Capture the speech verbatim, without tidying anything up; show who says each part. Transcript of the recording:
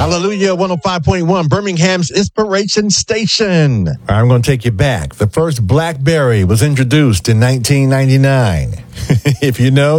Speaker 1: Hallelujah, one oh five point one, Birmingham's Inspiration Station. I'm going to take you back. The first BlackBerry was introduced in nineteen ninety-nine. If you know,